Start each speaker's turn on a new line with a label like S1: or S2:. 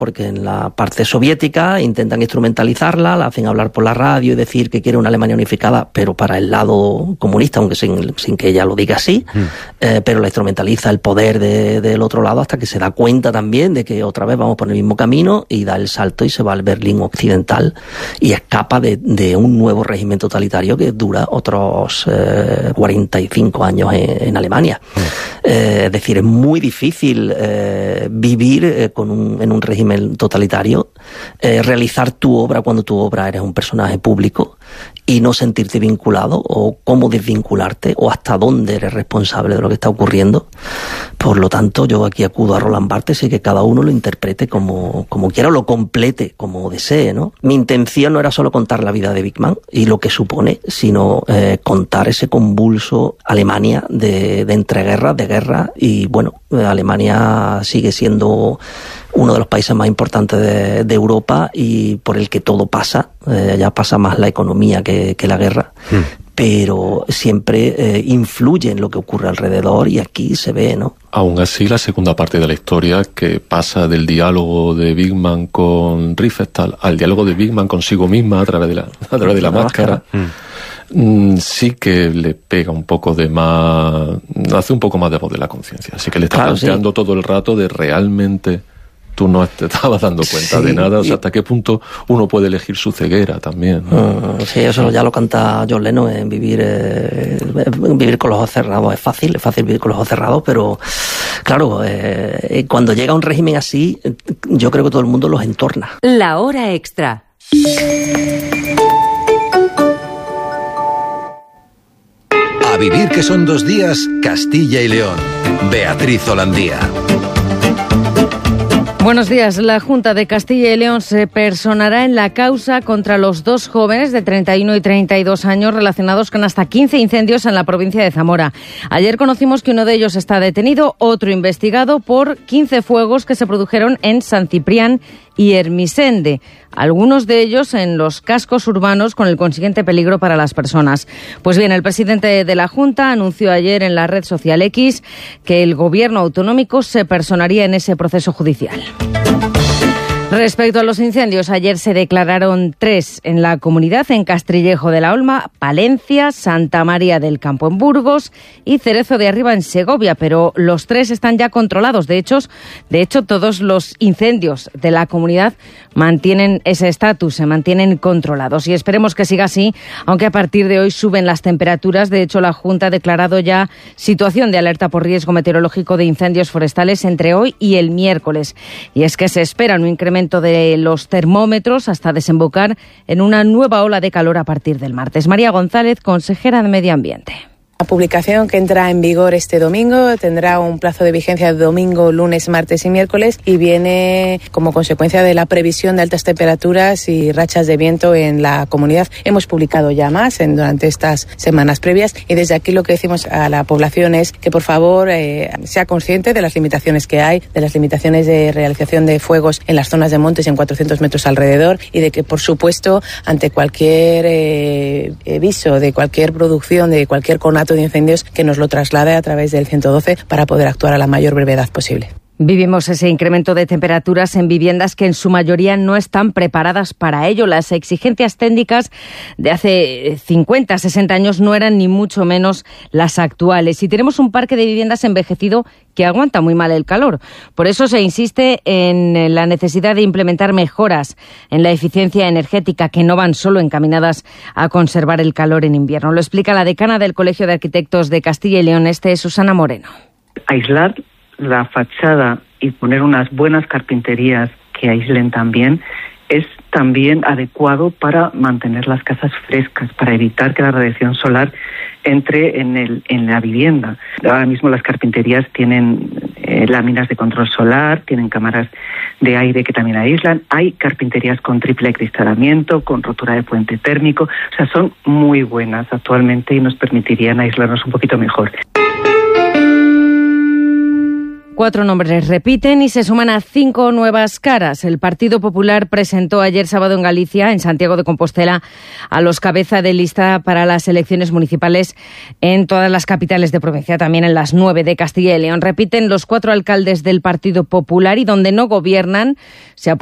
S1: porque en la parte soviética intentan instrumentalizarla, la hacen hablar por la radio y decir que quiere una Alemania unificada, pero para el lado comunista, aunque sin que ella lo diga así, pero la instrumentaliza el poder del otro lado hasta que se da cuenta también de que otra vez vamos por el mismo camino y da el salto y se va al Berlín occidental y escapa de un nuevo régimen totalitario que dura otros 45 años en Alemania. Es decir, es muy difícil vivir en un régimen totalitario, realizar tu obra cuando tu obra eres un personaje público y no sentirte vinculado, o cómo desvincularte, o hasta dónde eres responsable de lo que está ocurriendo. Por lo tanto, yo aquí acudo a Roland Barthes y que cada uno lo interprete como quiera, o lo complete como desee, ¿no? Mi intención no era solo contar la vida de Big Man y lo que supone, sino contar ese convulso Alemania de entreguerras, de guerra, y bueno, Alemania sigue siendo uno de los países más importantes de Europa y por el que todo pasa, ya pasa más la economía que la guerra, pero siempre influye en lo que ocurre alrededor y aquí se ve, ¿no?
S2: Aún así, la segunda parte de la historia, que pasa del diálogo de Big Man con Riefenstahl al diálogo de Big Man consigo misma a través de la máscara, sí que le pega un poco de más, hace un poco más de voz de la conciencia, así que le está planteando todo el rato de realmente tú no te estabas dando cuenta de nada, o sea, hasta qué punto uno puede elegir su ceguera también, ¿no?
S1: Sí, eso ya lo canta John Lennon en vivir con los ojos cerrados. Es fácil vivir con los ojos cerrados, pero claro, cuando llega un régimen así, yo creo que todo el mundo los entorna.
S3: La hora extra.
S4: A vivir, que son 2 días, Castilla y León. Beatriz Holandía.
S5: Buenos días. La Junta de Castilla y León se personará en la causa contra los 2 jóvenes de 31 y 32 años relacionados con hasta 15 incendios en la provincia de Zamora. Ayer conocimos que uno de ellos está detenido, otro investigado por 15 fuegos que se produjeron en San Ciprián y Hermisende, algunos de ellos en los cascos urbanos con el consiguiente peligro para las personas. Pues bien, el presidente de la Junta anunció ayer en la red social X que el gobierno autonómico se personaría en ese proceso judicial. Respecto a los incendios, ayer se declararon 3 en la comunidad, en Castrillejo de la Olma, Palencia, Santa María del Campo en Burgos y Cerezo de Arriba en Segovia, pero los 3 están ya controlados. De hecho, todos los incendios de la comunidad mantienen ese estatus, se mantienen controlados y esperemos que siga así, aunque a partir de hoy suben las temperaturas. De hecho, la Junta ha declarado ya situación de alerta por riesgo meteorológico de incendios forestales entre hoy y el miércoles. Y es que se espera un incremento de los termómetros hasta desembocar en una nueva ola de calor a partir del martes. María González, consejera de Medio Ambiente.
S6: La publicación, que entra en vigor este domingo, tendrá un plazo de vigencia de domingo, lunes, martes y miércoles y viene como consecuencia de la previsión de altas temperaturas y rachas de viento en la comunidad. Hemos publicado ya más durante estas semanas previas y desde aquí lo que decimos a la población es que por favor sea consciente de las limitaciones que hay, de las limitaciones de realización de fuegos en las zonas de montes en 400 metros alrededor y de que por supuesto ante cualquier aviso de cualquier producción, de cualquier conato de incendios, que nos lo traslade a través del 112 para poder actuar a la mayor brevedad posible.
S5: Vivimos ese incremento de temperaturas en viviendas que en su mayoría no están preparadas para ello. Las exigencias técnicas de hace 50, 60 años no eran ni mucho menos las actuales. Y tenemos un parque de viviendas envejecido que aguanta muy mal el calor. Por eso se insiste en la necesidad de implementar mejoras en la eficiencia energética que no van solo encaminadas a conservar el calor en invierno. Lo explica la decana del Colegio de Arquitectos de Castilla y León, Susana Moreno.
S7: Aislar la fachada y poner unas buenas carpinterías que aíslen también es también adecuado para mantener las casas frescas, para evitar que la radiación solar entre en la vivienda. Ahora mismo las carpinterías tienen láminas de control solar, tienen cámaras de aire que también aíslan. Hay carpinterías con triple acristalamiento, con rotura de puente térmico. O sea, son muy buenas actualmente y nos permitirían aislarnos un poquito mejor.
S5: 4 nombres repiten y se suman a 5 nuevas caras. El Partido Popular presentó ayer sábado en Galicia, en Santiago de Compostela, a los cabeza de lista para las elecciones municipales en todas las capitales de provincia, también en las 9 de Castilla y León. Repiten los 4 alcaldes del Partido Popular y donde no gobiernan se